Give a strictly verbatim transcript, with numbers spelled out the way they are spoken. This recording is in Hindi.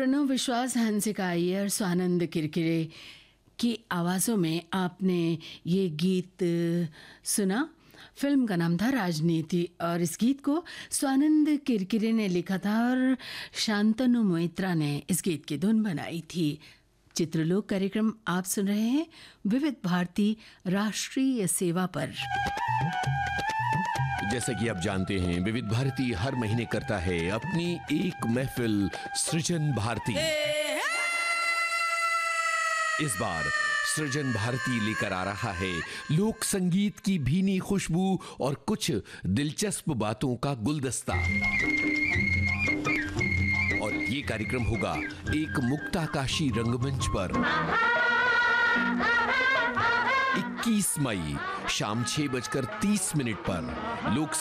प्रणव विश्वास, हंसिका अय्यर, स्वानंद किरकिरे की आवाज़ों में आपने ये गीत सुना। फिल्म का नाम था राजनीति और इस गीत को स्वानंद किरकिरे ने लिखा था और शांतनु मोइत्रा ने इस गीत की धुन बनाई थी। चित्रलोक कार्यक्रम आप सुन रहे हैं विविध भारती राष्ट्रीय सेवा पर। जैसे कि आप जानते हैं, विविध भारती हर महीने करता है अपनी एक महफिल सृजन भारती। इस बार सृजन भारती लेकर आ रहा है लोक संगीत की भीनी खुशबू और कुछ दिलचस्प बातों का गुलदस्ता। और ये कार्यक्रम होगा एक मुक्ताकाशी रंगमंच पर इक्कीस मई शाम छह बजकर तीस मिनट पर लोक